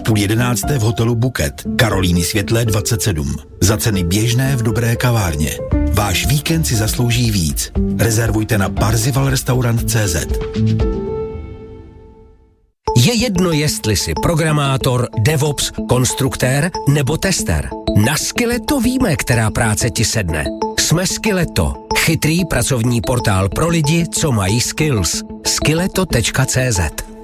v 10:30 v hotelu Buket, Karolíny Světlé 27. Za ceny běžné v dobré kavárně. Váš víkend si zaslouží víc. Rezervujte na parzivalrestaurant.cz. Je jedno, jestli jsi programátor, DevOps, konstruktér nebo tester. Na Skilleto víme, která práce ti sedne. Jsme Skilleto, chytrý pracovní portál pro lidi, co mají skills. Skilleto.cz